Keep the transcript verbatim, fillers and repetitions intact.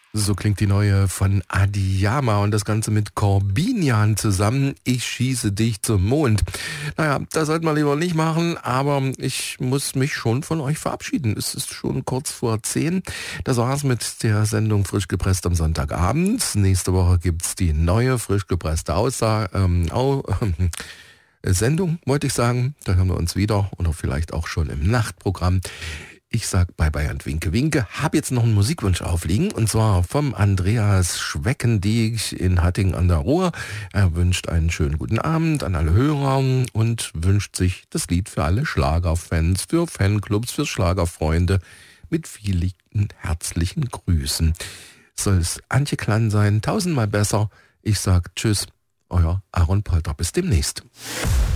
So klingt die neue von Adiyama und das Ganze mit Corbinian zusammen. Ich schieße dich zum Mond. Naja, das sollte man lieber nicht machen, aber ich muss mich schon von euch verabschieden. Es ist schon kurz vor zehn. Das war's mit der Sendung Frisch gepresst am Sonntagabend. Nächste Woche gibt's die neue frisch gepresste Aussage, ähm, Au, äh, Sendung, wollte ich sagen. Da hören wir uns wieder oder vielleicht auch schon im Nachtprogramm. Ich sag bye bye und winke winke. Hab jetzt noch einen Musikwunsch aufliegen und zwar vom Andreas Schweckendiek in Hattingen an der Ruhr. Er wünscht einen schönen guten Abend an alle Hörer und wünscht sich das Lied für alle Schlagerfans, für Fanclubs, für Schlagerfreunde mit vielen herzlichen Grüßen. Soll es Antje Klann sein, tausendmal besser. Ich sag tschüss, euer Aaron Polter. Bis demnächst.